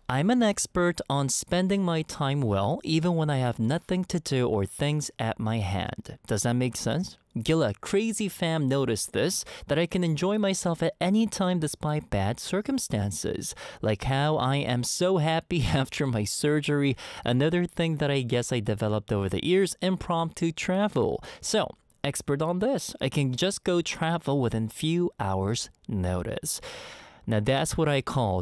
I'm an expert on spending my time well, even when I have nothing to do or things at my hand. Does that make sense? Gilla, crazy fam noticed this, that I can enjoy myself at any time despite bad circumstances. Like how I am so happy after my surgery. Another thing that I guess I developed over the years, impromptu travel. So, expert on this. I can just go travel within few hours notice. Now that's what I call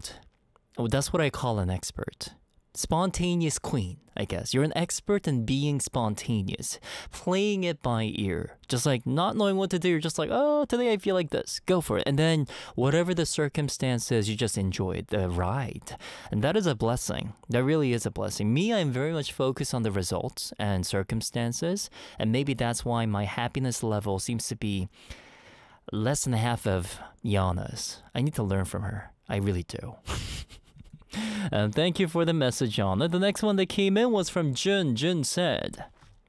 an expert. Spontaneous queen, I guess. You're an expert in being spontaneous, playing it by ear. Just like not knowing what to do, you're just like, oh, today I feel like this. Go for it. And then whatever the circumstances, you just enjoy the ride. And that is a blessing. That really is a blessing. Me, I'm very much focused on the results and circumstances. And maybe that's why my happiness level seems to be less than half of Yana's. I need to learn from her. I really do. And thank you for the message, Yana. The next one that came in was from Jun. Jun said,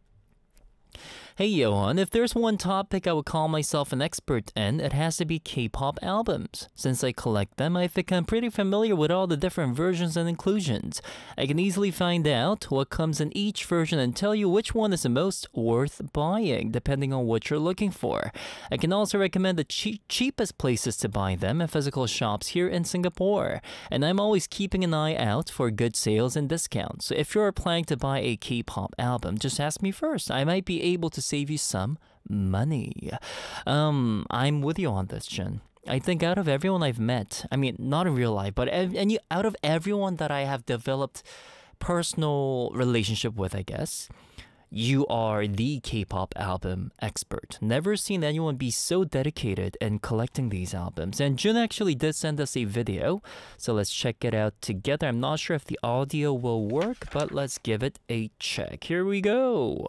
"Hey Johan, if there's one topic I would call myself an expert in, it has to be K-pop albums. Since I collect them, I've become pretty familiar with all the different versions and inclusions. I can easily find out what comes in each version and tell you which one is the most worth buying, depending on what you're looking for. I can also recommend the cheapest places to buy them in physical shops here in Singapore. And I'm always keeping an eye out for good sales and discounts. So if you're planning to buy a K-pop album, just ask me first. I might be able to save you some money." I'm with you on this, Jin. I think out of everyone I've met, I mean, not in real life, but out of everyone that I have developed personal relationship with, I guess, you are the K-pop album expert. Never seen anyone be so dedicated in collecting these albums. And Jun actually did send us a video, so let's check it out together. I'm not sure if the audio will work, but let's give it a check. Here we go.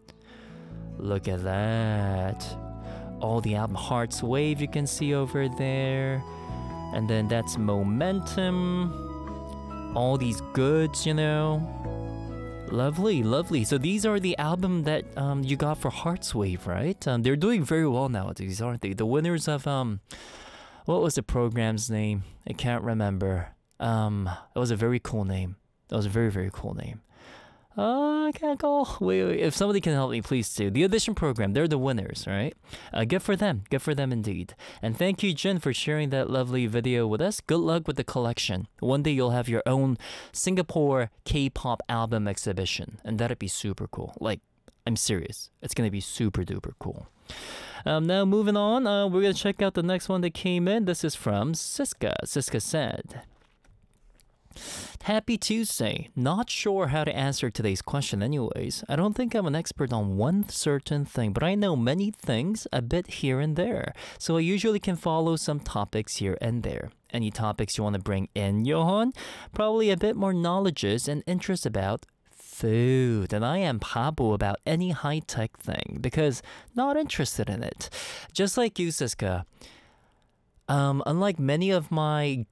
Look at that. All the album Hearts Wave you can see over there. And then that's Momentum. All these goods, you know. Lovely, lovely. So these are the album that you got for Hearts Wave, right? They're doing very well nowadays, aren't they? The winners of, what was the program's name? I can't remember. It was a very cool name. That was a very, very cool name. I can't go. Wait, if somebody can help me, please do. The audition program, they're the winners, right? Good for them. Good for them indeed. And thank you, Jin, for sharing that lovely video with us. Good luck with the collection. One day you'll have your own Singapore K-pop album exhibition. And that'd be super cool. Like, I'm serious. It's gonna be super duper cool. Now moving on, we're gonna check out the next one that came in. This is from Siska. Siska said, "Happy Tuesday. Not sure how to answer today's question anyways. I don't think I'm an expert on one certain thing, but I know many things a bit here and there. So I usually can follow some topics here and there. Any topics you want to bring in, Johan? Probably a bit more knowledges and interest about food. And I am Pabu about any high-tech thing because not interested in it. Just like you, Siska. Unlike many of my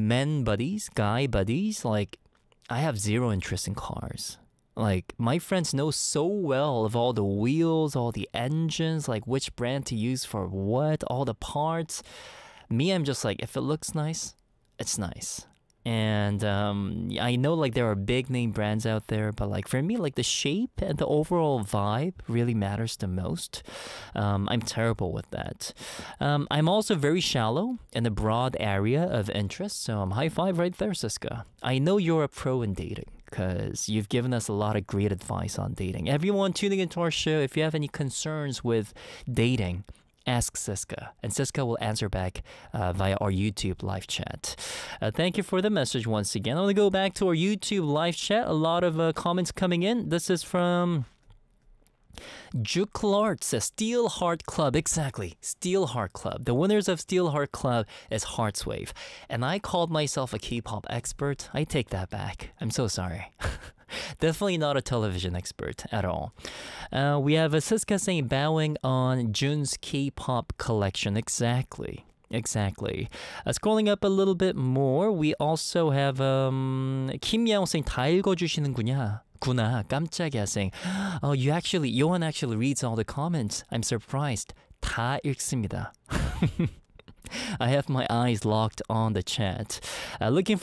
guy buddies, like, I have zero interest in cars. Like, my friends know so well of all the wheels, all the engines, like which brand to use for what, all the parts. Me, I'm just like, if it looks nice, it's nice. And I know like there are big name brands out there, but like for me, like the shape and the overall vibe really matters the most. I'm terrible with that. I'm also very shallow in a broad area of interest, so high five right there, Siska. I know you're a pro in dating because you've given us a lot of great advice on dating. Everyone tuning into our show, if you have any concerns with dating, ask Siska, and Siska will answer back via our YouTube live chat. Thank you for the message once again. I'm going to go back to our YouTube live chat. A lot of comments coming in. This is from Juklart says Steel Heart Club. Exactly, Steel Heart Club. The winners of Steel Heart Club is Hearts Wave. And I called myself a K-pop expert. I take that back. I'm so sorry. Definitely not a television expert at all. We have a Siska saying bowing on Jun's K-pop collection. Exactly. Scrolling up a little bit more, we also have Kim Yao saying 다 읽어주시는구나. 깜짝이야 saying, oh, Yohan actually reads all the comments. I'm surprised. 다 읽습니다. I have my eyes locked on the chat. Looking